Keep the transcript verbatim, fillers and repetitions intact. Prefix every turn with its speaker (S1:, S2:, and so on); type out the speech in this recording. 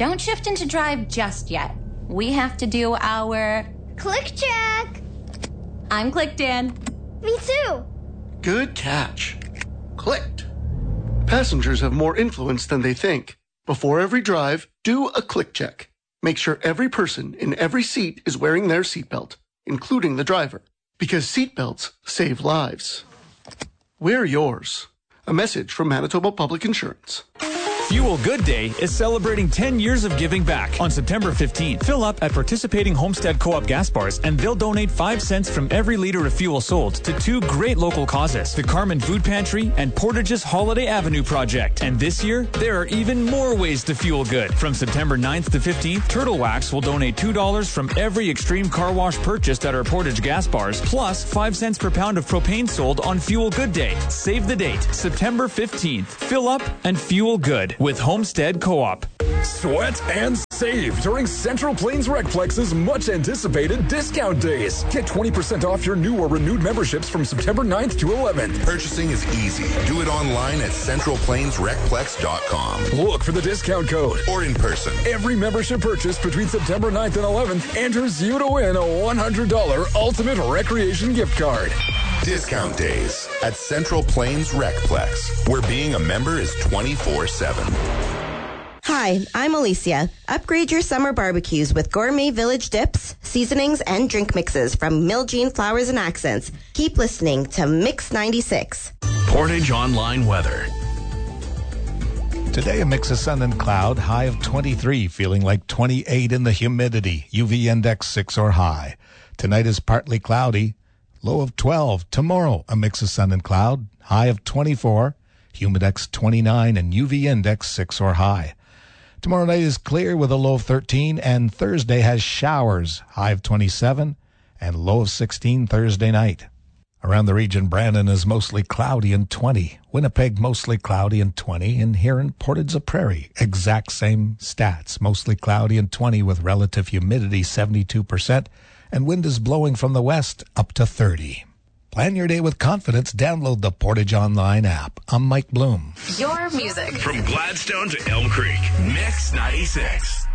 S1: don't shift into drive just yet. We have to do our...
S2: Click check.
S1: I'm clicked in.
S2: Me too.
S3: Good catch. Clicked. Passengers have more influence than they think. Before every drive, do a click check. Make sure every person in every seat is wearing their seatbelt, including the driver, because seatbelts save lives. Wear yours. A message from Manitoba Public Insurance.
S4: Fuel Good Day is celebrating ten years of giving back on September fifteenth. Fill up at participating Homestead Co-op gas bars and they'll donate five cents from every liter of fuel sold to two great local causes, the Carmen Food Pantry and Portage's Holiday Avenue Project. And this year, there are even more ways to fuel good. From September ninth to fifteenth, Turtle Wax will donate two dollars from every Extreme Car Wash purchased at our Portage gas bars, plus five cents per pound of propane sold on Fuel Good Day. Save the date, September fifteenth. Fill up and fuel good with Homestead Co-op.
S5: Sweat and save during Central Plains Recplex's much-anticipated discount days. Get twenty percent off your new or renewed memberships from September ninth to eleventh.
S6: Purchasing is easy. Do it online at central plains recplex dot com.
S5: Look for the discount code.
S6: Or in person.
S5: Every membership purchase between September ninth and eleventh enters you to win a one hundred dollars Ultimate Recreation gift card.
S6: Discount days at Central Plains Recplex, where being a member is twenty-four seven.
S7: Hi, I'm Alicia. Upgrade your summer barbecues with Gourmet Village dips, seasonings, and drink mixes from Miljean Flowers and Accents. Keep listening to Mix ninety-six.
S8: Portage Online Weather.
S9: Today, a mix of sun and cloud, high of twenty-three, feeling like twenty-eight in the humidity, U V index six or high. Tonight is partly cloudy, low of twelve. Tomorrow, a mix of sun and cloud, high of twenty-four, humidex twenty-nine, and U V index six or high. Tomorrow night is clear with a low of thirteen, and Thursday has showers, high of twenty-seven, and low of sixteen Thursday night. Around the region, Brandon is mostly cloudy and twenty. Winnipeg, mostly cloudy and twenty. And here in Portage-la-Prairie, exact same stats, mostly cloudy and twenty with relative humidity seventy-two percent, and wind is blowing from the west up to thirty. Plan your day with confidence. Download the Portage Online app. I'm Mike Bloom.
S1: Your music.
S8: From Gladstone to Elm Creek, Mix ninety-six.